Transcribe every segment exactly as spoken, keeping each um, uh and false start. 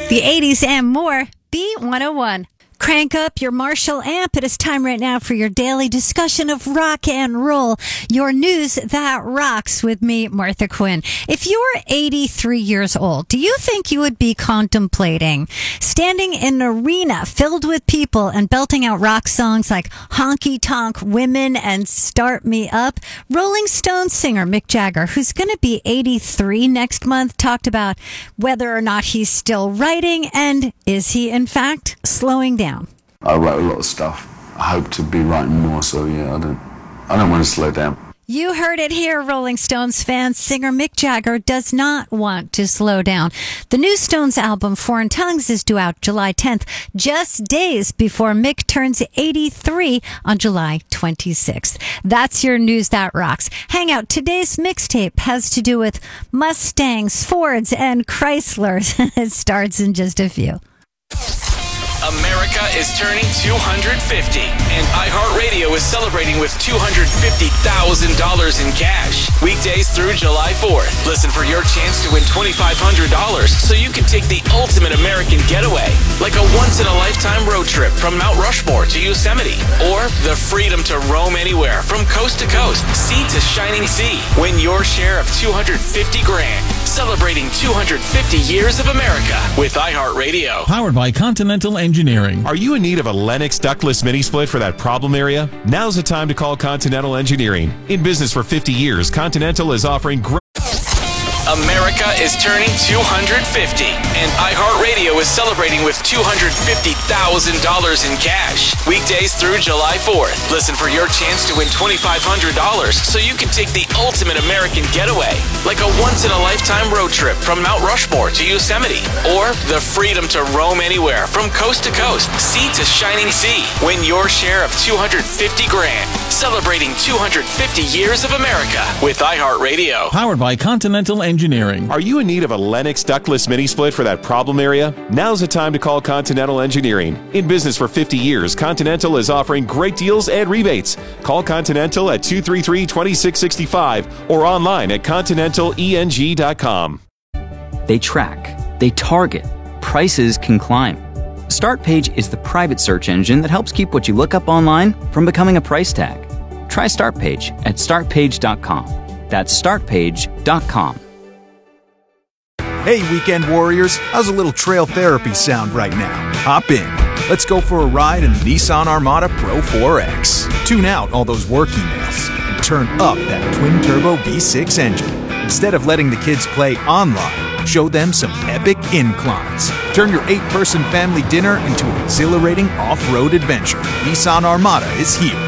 The eighties and more. B one oh one. Crank up your Marshall amp. It is time right now for your daily discussion of rock and roll. Your news that rocks with me, Martha Quinn. If you're eighty-three years old, do you think you would be contemplating standing in an arena filled with people and belting out rock songs like Honky Tonk Women and Start Me Up? Rolling Stones singer Mick Jagger, who's going to be eighty-three next month, talked about whether or not he's still writing and is he in fact slowing down. I write a lot of stuff. I hope to be writing more, so yeah, I don't I don't want to slow down. You heard it here, Rolling Stones fans. Singer Mick Jagger does not want to slow down. The new Stones album, Foreign Tongues, is due out July tenth, just days before Mick turns eighty-three on July twenty-sixth. That's your news that rocks. Hang out. Today's mixtape has to do with Mustangs, Fords, and Chryslers. It starts in just a few. America is turning two hundred fifty, and iHeartRadio is celebrating with two hundred fifty thousand dollars in cash. Weekdays through July fourth. Listen for your chance to win twenty-five hundred dollars so you can take the ultimate American getaway, like a once-in-a-lifetime road trip from Mount Rushmore to Yosemite, or the freedom to roam anywhere from coast to coast, sea to shining sea. Win your share of two hundred fifty grand. Celebrating two hundred fifty years of America with iHeartRadio. Powered by Continental Engineering. Are you in need of a Lennox ductless mini split for that problem area? Now's the time to call Continental Engineering. In business for fifty years, Continental is offering great... America is turning two hundred fifty, and iHeartRadio is celebrating with two hundred fifty thousand dollars in cash. Weekdays through July fourth. Listen for your chance to win twenty-five hundred dollars so you can take the ultimate American getaway, like a once-in-a-lifetime road trip from Mount Rushmore to Yosemite, or the freedom to roam anywhere from coast to coast, sea to shining sea. Win your share of two hundred fifty grand. Celebrating two hundred fifty years of America with iHeartRadio. Powered by Continental Engineering. Are you in need of a Lennox ductless mini split for that problem area? Now's the time to call Continental Engineering. In business for fifty years, Continental is offering great deals and rebates. Call Continental at two three three, two six six five or online at continental e n g dot com. They track, they target, prices can climb. StartPage is the private search engine that helps keep what you look up online from becoming a price tag. Try StartPage at start page dot com. That's start page dot com. Hey, weekend warriors, how's a little trail therapy sound right now? Hop in. Let's go for a ride in the Nissan Armada Pro four X. Tune out all those work emails and turn up that twin-turbo V six engine. Instead of letting the kids play online, show them some epic inclines. Turn your eight-person family dinner into an exhilarating off-road adventure. Nissan Armada is here.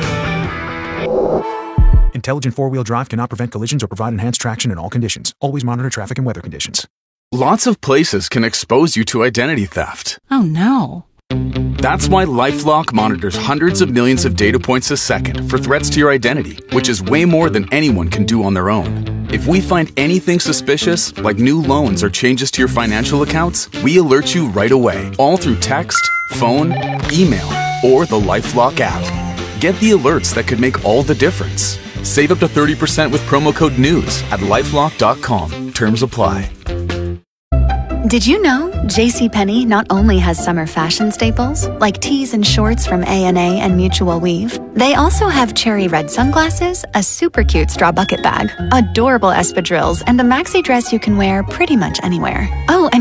Intelligent four-wheel drive cannot prevent collisions or provide enhanced traction in all conditions. Always monitor traffic and weather conditions. Lots of places can expose you to identity theft. Oh no. That's why LifeLock monitors hundreds of millions of data points a second for threats to your identity, which is way more than anyone can do on their own. If we find anything suspicious, like new loans or changes to your financial accounts, we alert you right away, all through text, phone, email, or the LifeLock app. Get the alerts that could make all the difference. Save up to thirty percent with promo code NEWS at lifelock dot com. Terms apply. Did you know JCPenney not only has summer fashion staples, like tees and shorts from A and A and Mutual Weave, they also have cherry red sunglasses, a super cute straw bucket bag, adorable espadrilles, and a maxi dress you can wear pretty much anywhere. Oh, and